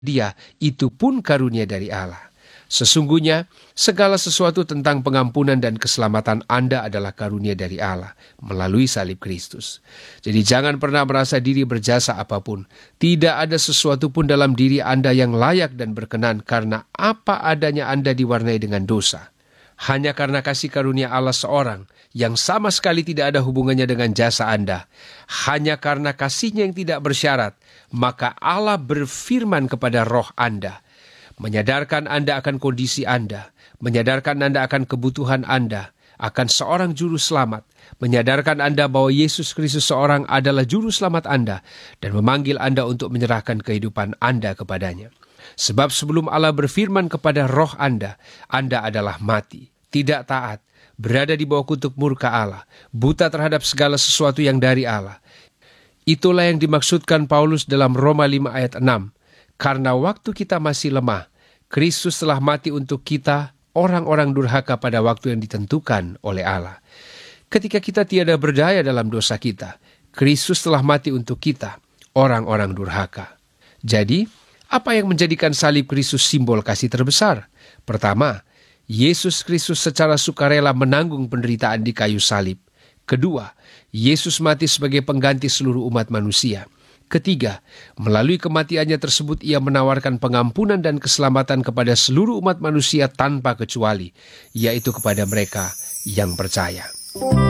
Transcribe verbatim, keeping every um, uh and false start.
Dia itu pun karunia dari Allah. Sesungguhnya, segala sesuatu tentang pengampunan dan keselamatan Anda adalah karunia dari Allah melalui salib Kristus. Jadi jangan pernah merasa diri berjasa apapun. Tidak ada sesuatu pun dalam diri Anda yang layak dan berkenan karena apa adanya Anda diwarnai dengan dosa. Hanya karena kasih karunia Allah seorang yang sama sekali tidak ada hubungannya dengan jasa Anda. Hanya karena kasihnya yang tidak bersyarat, maka Allah berfirman kepada roh Anda, menyadarkan Anda akan kondisi Anda, menyadarkan Anda akan kebutuhan Anda, akan seorang juru selamat, menyadarkan Anda bahwa Yesus Kristus seorang adalah juru selamat Anda, dan memanggil Anda untuk menyerahkan kehidupan Anda kepadanya. Sebab sebelum Allah berfirman kepada roh Anda, Anda adalah mati, tidak taat, berada di bawah kutuk murka Allah, buta terhadap segala sesuatu yang dari Allah. Itulah yang dimaksudkan Paulus dalam Roma lima ayat enam. Karena waktu kita masih lemah, Kristus telah mati untuk kita, orang-orang durhaka pada waktu yang ditentukan oleh Allah. Ketika kita tiada berdaya dalam dosa kita, Kristus telah mati untuk kita, orang-orang durhaka. Jadi, apa yang menjadikan salib Kristus simbol kasih terbesar? Pertama, Yesus Kristus secara sukarela menanggung penderitaan di kayu salib. Kedua, Yesus mati sebagai pengganti seluruh umat manusia. Ketiga, melalui kematiannya tersebut ia menawarkan pengampunan dan keselamatan kepada seluruh umat manusia tanpa kecuali, yaitu kepada mereka yang percaya.